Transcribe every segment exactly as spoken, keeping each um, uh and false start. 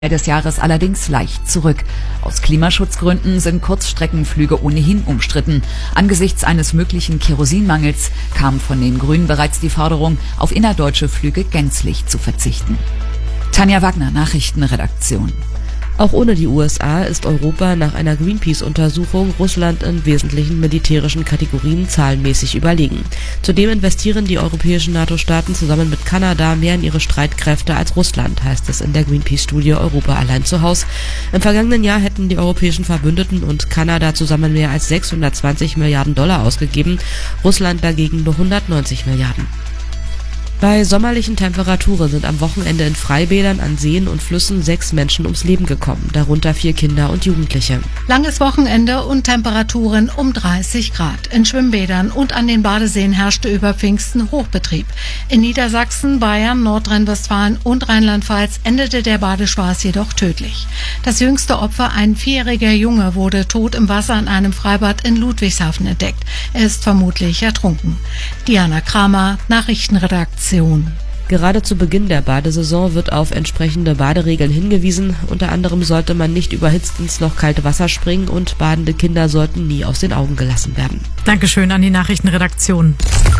des Jahres allerdings leicht zurück. Aus Klimaschutzgründen sind Kurzstreckenflüge ohnehin umstritten. Angesichts eines möglichen Kerosinmangels kam von den Grünen bereits die Forderung, auf innerdeutsche Flüge gänzlich zu verzichten. Tanja Wagner, Nachrichtenredaktion. Auch ohne die U S A ist Europa nach einer Greenpeace-Untersuchung Russland in wesentlichen militärischen Kategorien zahlenmäßig überlegen. Zudem investieren die europäischen NATO-Staaten zusammen mit Kanada mehr in ihre Streitkräfte als Russland, heißt es in der Greenpeace-Studie Europa allein zu Haus. Im vergangenen Jahr hätten die europäischen Verbündeten und Kanada zusammen mehr als sechshundertzwanzig Milliarden Dollar ausgegeben, Russland dagegen nur hundertneunzig Milliarden. Bei sommerlichen Temperaturen sind am Wochenende in Freibädern an Seen und Flüssen sechs Menschen ums Leben gekommen, darunter vier Kinder und Jugendliche. Langes Wochenende und Temperaturen um dreißig Grad. In Schwimmbädern und an den Badeseen herrschte über Pfingsten Hochbetrieb. In Niedersachsen, Bayern, Nordrhein-Westfalen und Rheinland-Pfalz endete der Badespaß jedoch tödlich. Das jüngste Opfer, ein vierjähriger Junge, wurde tot im Wasser in einem Freibad in Ludwigshafen entdeckt. Er ist vermutlich ertrunken. Diana Kramer, Nachrichtenredaktion. Gerade zu Beginn der Badesaison wird auf entsprechende Baderegeln hingewiesen. Unter anderem sollte man nicht überhitzt ins noch kalte Wasser springen und badende Kinder sollten nie aus den Augen gelassen werden. Dankeschön an die Nachrichtenredaktion.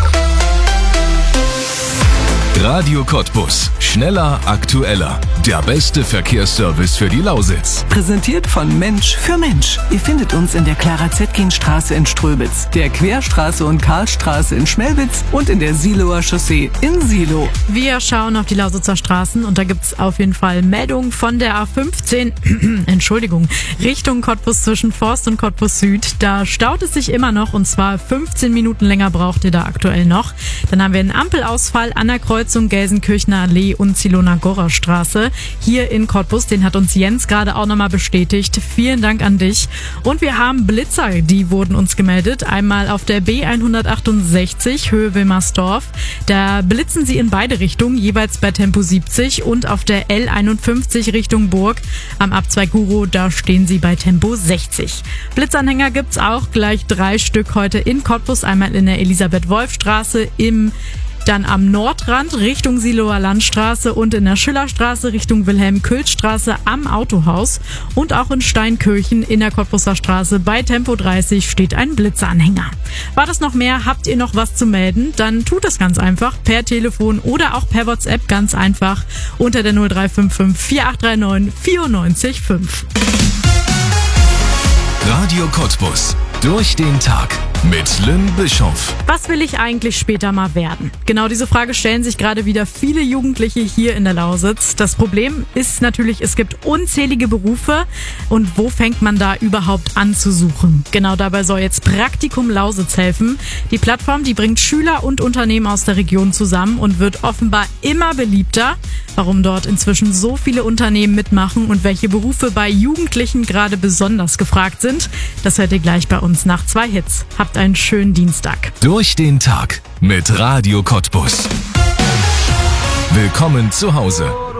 Radio Cottbus. Schneller, aktueller. Der beste Verkehrsservice für die Lausitz. Präsentiert von Mensch für Mensch. Ihr findet uns in der Clara-Zetkin-Straße in Ströbitz, der Querstraße und Karlstraße in Schmelwitz und in der Siloer Chaussee in Silo. Wir schauen auf die Lausitzer Straßen und da gibt's auf jeden Fall Meldungen von der A fünfzehn, Entschuldigung, Richtung Cottbus zwischen Forst und Cottbus Süd. Da staut es sich immer noch und zwar fünfzehn Minuten länger braucht ihr da aktuell noch. Dann haben wir einen Ampelausfall an der Kreuzung Gelsenkirchener Allee und Zielona-Gorrer Straße. Hier in Cottbus, den hat uns Jens gerade auch nochmal bestätigt. Vielen Dank an dich. Und wir haben Blitzer, die wurden uns gemeldet. Einmal auf der B hundertachtundsechzig, Höhe Wilmersdorf. Da blitzen sie in beide Richtungen, jeweils bei Tempo siebzig. Und auf der L einundfünfzig Richtung Burg am Abzweig Guro, da stehen sie bei Tempo sechzig. Blitzanhänger gibt's auch gleich drei Stück heute in Cottbus. Einmal in der Elisabeth-Wolf-Straße, im dann am Nordrand Richtung Siloer Landstraße und in der Schillerstraße Richtung Wilhelm-Külz-Straße am Autohaus. Und auch in Steinkirchen in der Cottbuser Straße bei Tempo dreißig steht ein Blitzanhänger. War das noch mehr? Habt ihr noch was zu melden? Dann tut das ganz einfach per Telefon oder auch per WhatsApp ganz einfach unter der null drei fünf fünf vier acht drei neun vier neun fünf. Radio Cottbus. Durch den Tag mit Lynn Bischoff. Was will ich eigentlich später mal werden? Genau diese Frage stellen sich gerade wieder viele Jugendliche hier in der Lausitz. Das Problem ist natürlich, es gibt unzählige Berufe. Und wo fängt man da überhaupt an zu suchen? Genau dabei soll jetzt Praktikum Lausitz helfen. Die Plattform, die bringt Schüler und Unternehmen aus der Region zusammen und wird offenbar immer beliebter. Warum dort inzwischen so viele Unternehmen mitmachen und welche Berufe bei Jugendlichen gerade besonders gefragt sind, das hört ihr gleich bei uns nach zwei Hits. Habt einen schönen Dienstag. Durch den Tag mit Radio Cottbus. Willkommen zu Hause.